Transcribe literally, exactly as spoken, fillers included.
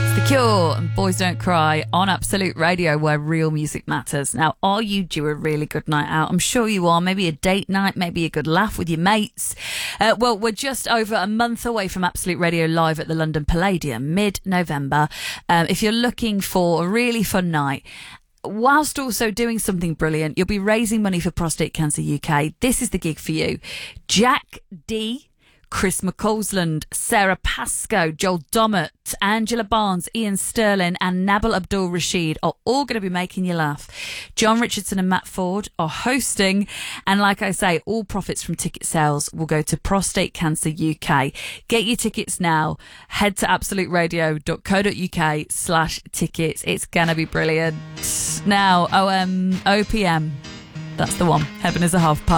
The Cure and Boys Don't Cry on Absolute Radio, where real music matters. Now, are you due a really good night out? I'm sure you are. Maybe a date night, maybe a good laugh with your mates. Uh, well, we're just over a month away from Absolute Radio live at the London Palladium, mid-November. Um, if you're looking for a really fun night, whilst also doing something brilliant, you'll be raising money for Prostate Cancer U K. This is the gig for you. Jack D, Chris McCausland, Sarah Pascoe, Joel Dommett, Angela Barnes, Ian Sterling and Nabil Abdul Rashid are all going to be making you laugh. John Richardson and Matt Ford are hosting, and like I say, all profits from ticket sales will go to Prostate Cancer U K. Get your tickets now. Head to absoluteradio.co.uk slash tickets. It's going to be brilliant. Now, O M O P M, that's the one. Heaven is a half pipe.